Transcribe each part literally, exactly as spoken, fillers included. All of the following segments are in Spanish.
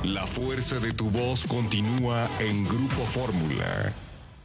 La fuerza de tu voz continúa en Grupo Fórmula.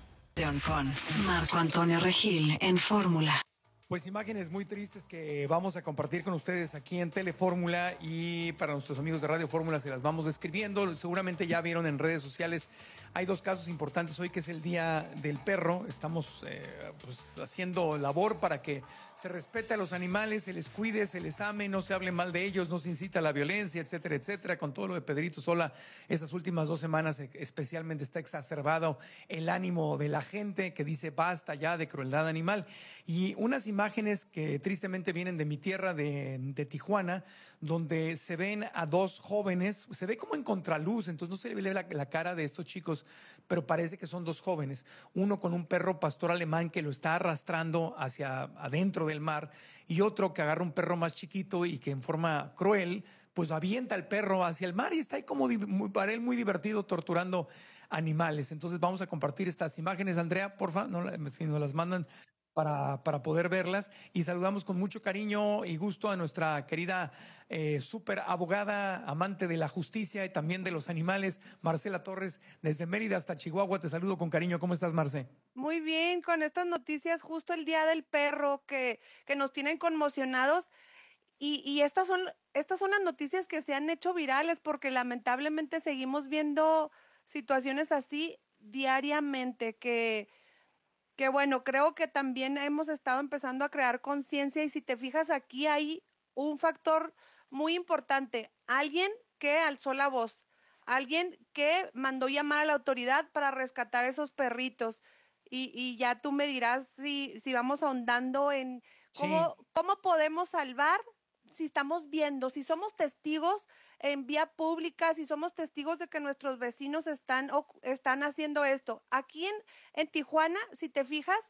Con Marco Antonio Regil en Fórmula. Pues imágenes muy tristes que vamos a compartir con ustedes aquí en Telefórmula, y para nuestros amigos de Radio Fórmula se las vamos describiendo. Seguramente ya vieron en redes sociales, hay dos casos importantes hoy, que es el Día del Perro. Estamos eh, pues haciendo labor para que se respete a los animales, se les cuide, se les ame, no se hable mal de ellos, no se incita a la violencia, etcétera, etcétera. Con todo lo de Pedrito Sola, esas últimas dos semanas especialmente está exacerbado el ánimo de la gente que dice basta ya de crueldad animal. Y unas imágenes Imágenes que tristemente vienen de mi tierra, de, de Tijuana, donde se ven a dos jóvenes, se ve como en contraluz, entonces no se le ve la, la cara de estos chicos, pero parece que son dos jóvenes, uno con un perro pastor alemán que lo está arrastrando hacia adentro del mar, y otro que agarra un perro más chiquito y que en forma cruel pues avienta al perro hacia el mar, y está ahí como muy, para él muy divertido torturando animales. Entonces vamos a compartir estas imágenes. Andrea, porfa, no, si nos las mandan Para, para poder verlas, y saludamos con mucho cariño y gusto a nuestra querida eh, súper abogada, amante de la justicia y también de los animales, Marcela Torres, desde Mérida hasta Chihuahua. Te saludo con cariño. ¿Cómo estás, Marce? Muy bien, con estas noticias, justo el Día del Perro que, que nos tienen conmocionados, y, y estas son, estas son las noticias que se han hecho virales, porque lamentablemente seguimos viendo situaciones así diariamente, que Que bueno, creo que también hemos estado empezando a crear conciencia, y si te fijas aquí hay un factor muy importante, alguien que alzó la voz, alguien que mandó llamar a la autoridad para rescatar esos perritos, y, y ya tú me dirás si, si vamos ahondando en cómo, Sí. cómo podemos salvar. Si estamos viendo, si somos testigos en vía pública, si somos testigos de que nuestros vecinos están, están haciendo esto. Aquí en, en Tijuana, si te fijas,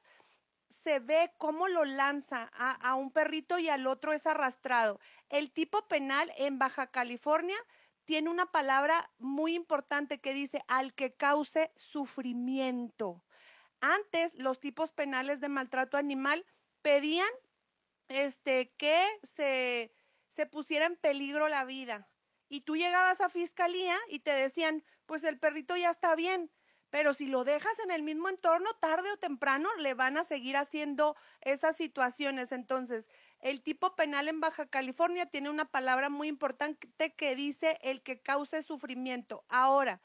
se ve cómo lo lanza a, a un perrito y al otro es arrastrado. El tipo penal en Baja California tiene una palabra muy importante que dice al que cause sufrimiento. Antes, los tipos penales de maltrato animal pedían este, que se, se pusiera en peligro la vida. Y tú llegabas a fiscalía y te decían, pues el perrito ya está bien, pero si lo dejas en el mismo entorno, tarde o temprano le van a seguir haciendo esas situaciones. Entonces, el tipo penal en Baja California tiene una palabra muy importante que dice el que cause sufrimiento. Ahora,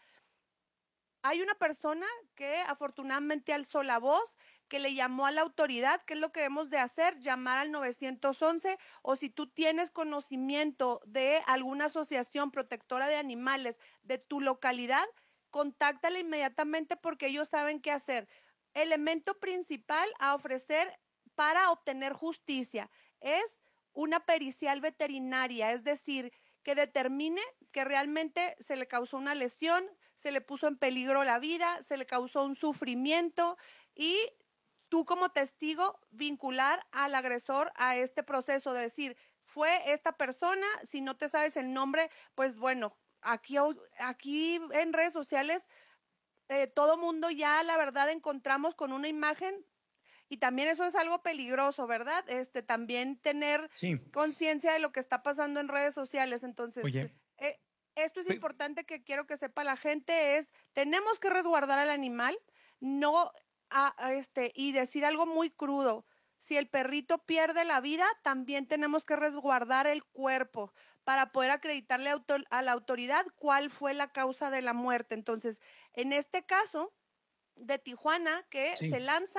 hay una persona que afortunadamente alzó la voz, que le llamó a la autoridad. ¿Qué es lo que debemos de hacer? Llamar al nueve once, o si tú tienes conocimiento de alguna asociación protectora de animales de tu localidad, contáctala inmediatamente, porque ellos saben qué hacer. Elemento principal a ofrecer para obtener justicia es una pericial veterinaria, es decir, que determine que realmente se le causó una lesión, se le puso en peligro la vida, se le causó un sufrimiento, y tú como testigo vincular al agresor a este proceso, de decir, fue esta persona. Si no te sabes el nombre, pues bueno, aquí, aquí en redes sociales eh, todo mundo ya la verdad encontramos con una imagen, y también eso es algo peligroso, ¿verdad? Este, también tener Sí. conciencia de lo que está pasando en redes sociales. Entonces, Oye. eh, esto es Pe- importante, que quiero que sepa la gente, es, tenemos que resguardar al animal, no, a, a este, y decir algo muy crudo. Si el perrito pierde la vida, también tenemos que resguardar el cuerpo para poder acreditarle a, autor, a la autoridad cuál fue la causa de la muerte. Entonces, en este caso de Tijuana, que Sí. se lanza,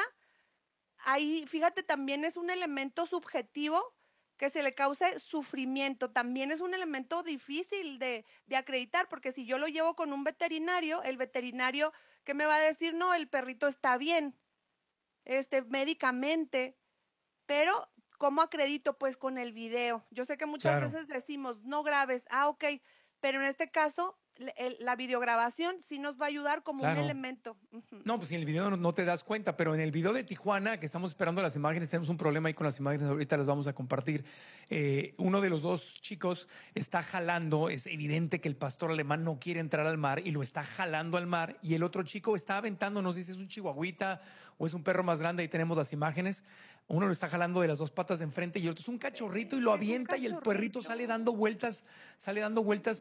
ahí, fíjate, también es un elemento subjetivo que se le cause sufrimiento. También es un elemento difícil de, de acreditar, porque si yo lo llevo con un veterinario, el veterinario, ¿qué me va a decir? No, el perrito está bien, este, médicamente, pero ¿cómo acredito? Pues con el video. Yo sé que muchas Claro. veces decimos, no grabes, ah, ok, pero en este caso, el, la videograbación sí nos va a ayudar como un Claro. elemento. Uh-huh. No, pues en el video no, no te das cuenta, pero en el video de Tijuana, que estamos esperando las imágenes, tenemos un problema ahí con las imágenes, ahorita las vamos a compartir. Eh, uno de los dos chicos está jalando, es evidente que el pastor alemán no quiere entrar al mar y lo está jalando al mar, y el otro chico está aventando, no sé si es un chihuahuita o es un perro más grande, ahí tenemos las imágenes. Uno lo está jalando de las dos patas de enfrente y el otro es un cachorrito y lo Es un avienta, y el perrito cachorrito. sale dando vueltas, sale dando vueltas